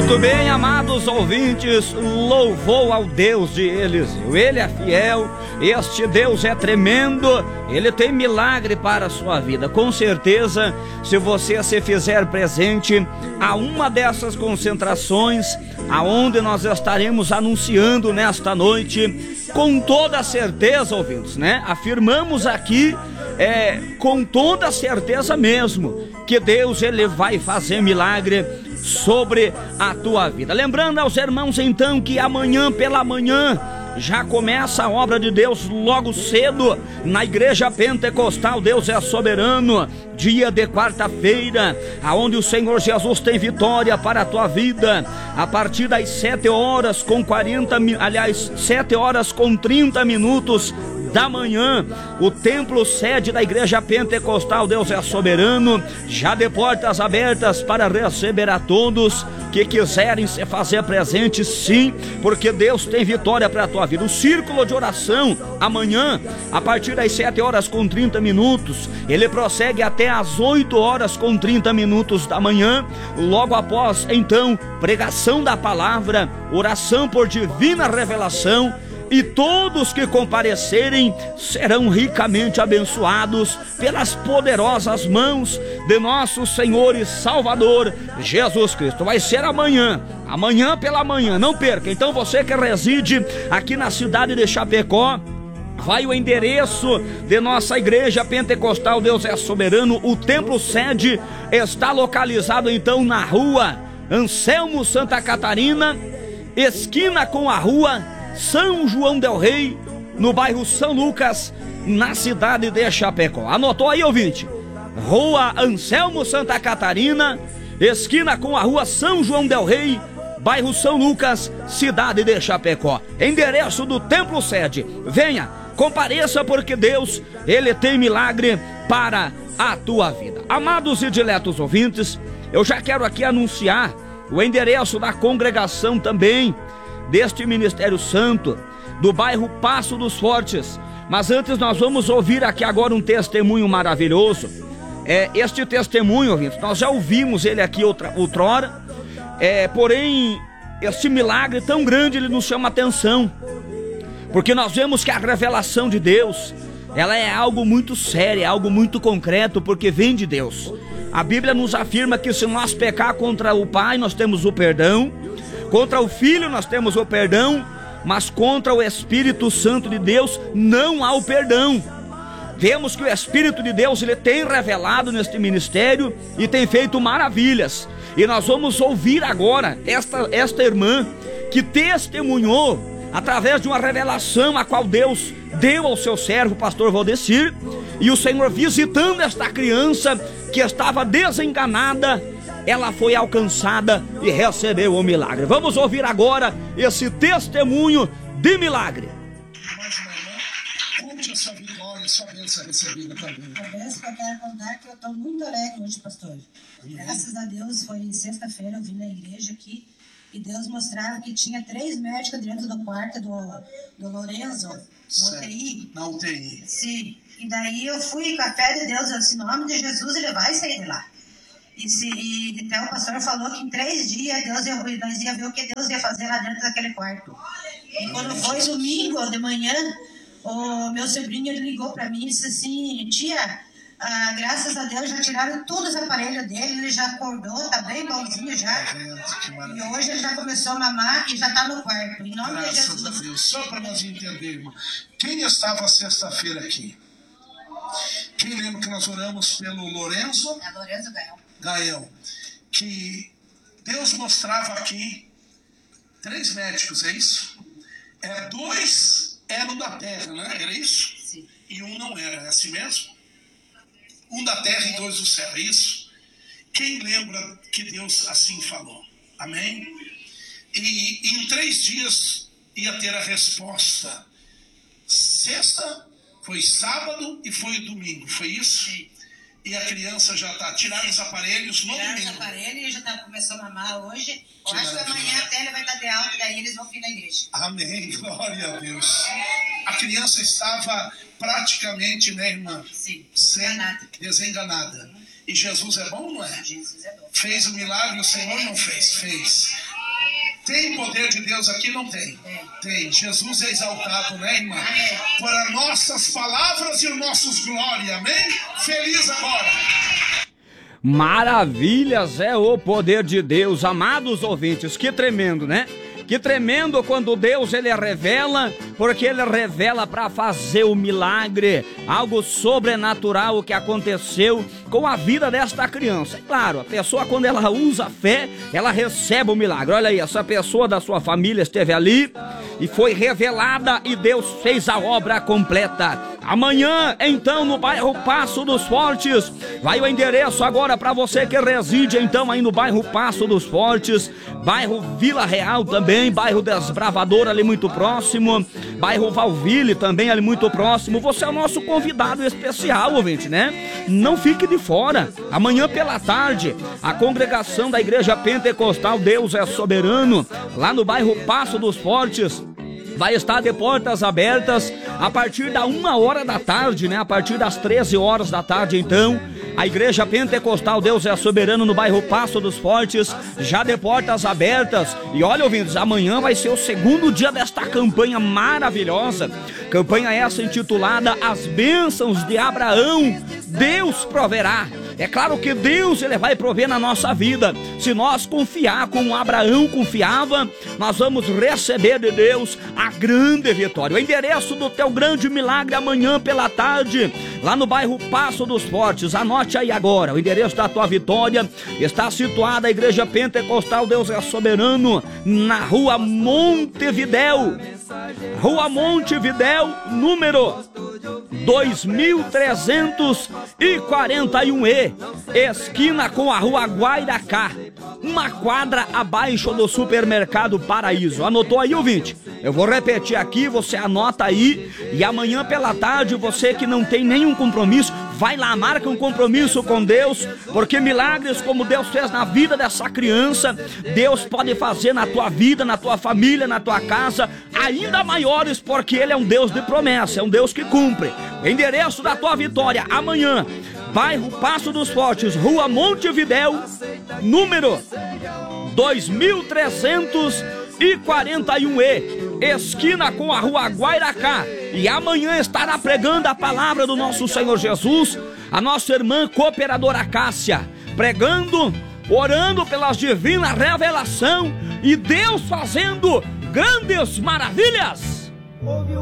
Muito bem, amados ouvintes, louvou ao Deus de Eliseu. Ele é fiel, este Deus é tremendo, ele tem milagre para a sua vida. Com certeza, se você se fizer presente a uma dessas concentrações, aonde nós estaremos anunciando nesta noite, com toda certeza, ouvintes, né? Afirmamos aqui, com toda certeza mesmo, que Deus ele vai fazer milagre sobre a tua vida. Lembrando aos irmãos então que amanhã pela manhã já começa a obra de Deus logo cedo na Igreja Pentecostal Deus é Soberano, dia de quarta-feira, aonde o Senhor Jesus tem vitória para a tua vida, a partir das 7 horas com 7 horas com 30 minutos da manhã, o templo sede da Igreja Pentecostal Deus é Soberano, já de portas abertas para receber a todos que quiserem se fazer presente, sim, porque Deus tem vitória para a tua vida. O círculo de oração, amanhã, a partir das 7 horas com 30 minutos, ele prossegue até às 8 horas com 30 minutos da manhã, logo após, então, pregação da palavra, oração por divina revelação, e todos que comparecerem serão ricamente abençoados pelas poderosas mãos de nosso Senhor e Salvador Jesus Cristo. Vai ser amanhã pela manhã, não perca. Então você que reside aqui na cidade de Chapecó, vai o endereço de nossa Igreja Pentecostal Deus é Soberano. O templo sede está localizado então na rua Anselmo Santa Catarina, esquina com a rua São João del Rei, no bairro São Lucas, na cidade de Chapecó. Anotou aí, ouvinte? Rua Anselmo Santa Catarina, esquina com a rua São João del Rei, bairro São Lucas, cidade de Chapecó. Endereço do templo sede. Venha, compareça, porque Deus, ele tem milagre para a tua vida. Amados e diletos ouvintes, eu já quero aqui anunciar o endereço da congregação também deste Ministério Santo, do bairro Passo dos Fortes. Mas antes nós vamos ouvir aqui agora um testemunho maravilhoso. Este testemunho, ouvintes, nós já ouvimos ele aqui outrora, porém este milagre tão grande, ele nos chama a atenção, porque nós vemos que a revelação de Deus, ela é algo muito sério, é algo muito concreto, porque vem de Deus. A Bíblia nos afirma que se nós pecar contra o Pai, nós temos o perdão, contra o Filho nós temos o perdão, mas contra o Espírito Santo de Deus não há o perdão. Vemos que o Espírito de Deus, ele tem revelado neste ministério e tem feito maravilhas. E nós vamos ouvir agora esta irmã que testemunhou através de uma revelação a qual Deus deu ao seu servo, pastor Valdecir, e o Senhor visitando esta criança que estava desenganada, ela foi alcançada e recebeu o milagre. Vamos ouvir agora esse testemunho de milagre. Mais uma irmã, conte a sua vitória, a sua bênção recebida também. A bênção que eu quero contar é que eu estou muito alegre hoje, pastor. Graças a Deus, foi sexta-feira, eu vim na igreja aqui e Deus mostrava que tinha 3 médicos dentro do quarto do Lorenzo, no UTI. Na UTI. Sim, e daí eu fui com a fé de Deus, eu disse, em nome de Jesus, ele vai sair de lá. E então o pastor falou que em 3 dias nós ia ver o que Deus ia fazer lá dentro daquele quarto. E quando foi domingo de manhã, o meu sobrinho ele ligou para mim e disse assim, tia, graças a Deus já tiraram todos os aparelhos dele, ele já acordou, tá bem bonzinho já. E hoje ele já começou a mamar e já tá no quarto. Em nome de Jesus. Graças a Deus. Só para nós entendermos, quem estava sexta-feira aqui? Quem lembra que nós oramos pelo Lorenzo? Lorenzo Gael, que Deus mostrava aqui 3 médicos, é isso? 2 eram da terra, né? Era isso? Sim. E um não era, é assim mesmo? Um da terra e 2 do céu, é isso? Quem lembra que Deus assim falou? Amém? E em 3 dias ia ter a resposta. Sexta, foi sábado e foi domingo, foi isso? Sim. E a criança já está tirando os aparelhos no domingo. Tiraram os aparelhos e já está começando a mamar hoje. Eu acho que amanhã até ele vai estar de alta, daí eles vão vir na igreja. Amém, glória a Deus. A criança estava praticamente, né, irmã? Sim, desenganada. E Jesus é bom, não é? Jesus é bom. Fez o milagre, o Senhor não fez? Fez. Tem poder de Deus aqui? Não tem? Tem. Jesus é exaltado, né, irmã? Para nossas palavras e os nossos glórias, amém? Feliz agora. Maravilhas é o poder de Deus, amados ouvintes, que tremendo, né? Que tremendo quando Deus ele revela, porque ele revela para fazer o milagre, algo sobrenatural que aconteceu com a vida desta criança. É claro, a pessoa quando ela usa a fé, ela recebe o milagre. Olha aí, essa pessoa da sua família esteve ali e foi revelada e Deus fez a obra completa. Amanhã, então, no bairro Passo dos Fortes, vai o endereço agora para você que reside então aí no bairro Passo dos Fortes, bairro Vila Real também, bairro Desbravador ali muito próximo, bairro Valville também ali muito próximo. Você é o nosso convidado especial, ouvinte, né? Não fique de fora. Amanhã pela tarde, a congregação da Igreja Pentecostal Deus é Soberano, lá no bairro Passo dos Fortes, vai estar de portas abertas a partir da 1h da tarde, né? A partir das 13 horas da tarde, então, a Igreja Pentecostal Deus é Soberano no bairro Passo dos Fortes, já de portas abertas. E olha, ouvintes, amanhã vai ser o segundo dia desta campanha maravilhosa. Campanha essa intitulada As Bênçãos de Abraão, Deus proverá. É claro que Deus ele vai prover na nossa vida. Se nós confiar como Abraão confiava, nós vamos receber de Deus a grande vitória. O endereço do teu grande milagre amanhã pela tarde, lá no bairro Passo dos Fortes. Anote aí agora, o endereço da tua vitória está situada a Igreja Pentecostal Deus é Soberano, na rua Montevidéu. Rua Montevidéu, número 2341E, esquina com a rua Guairacá, uma quadra abaixo do supermercado Paraíso. Anotou aí, ouvinte? Eu vou repetir aqui, você anota aí. E amanhã pela tarde, você que não tem nenhum compromisso, vai lá, marca um compromisso com Deus, porque milagres como Deus fez na vida dessa criança, Deus pode fazer na tua vida, na tua família, na tua casa, ainda maiores, porque Ele é um Deus de promessa, é um Deus que cumpre. O endereço da tua vitória amanhã, bairro Passo dos Fortes, rua Montevidéu, número 2341E, esquina com a rua Guairacá. E amanhã estará pregando a palavra do nosso Senhor Jesus, a nossa irmã cooperadora Cássia, pregando, orando pelas divinas revelação e Deus fazendo grandes maravilhas.